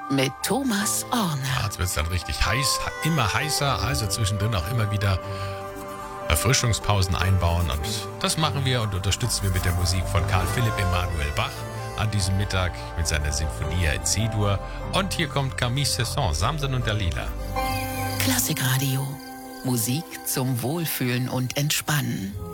mit Thomas Orner. Jetzt wird es dann richtig heiß, immer heißer, also zwischendrin auch immer wieder Erfrischungspausen einbauen. Und das machen wir und unterstützen wir mit der Musik von Karl Philipp Emanuel Bach an diesem Mittag mit seiner Sinfonia in C-Dur. Und hier kommt Camille Saint-Saëns, Samson und Dalila. Klassikradio. Musik zum Wohlfühlen und Entspannen.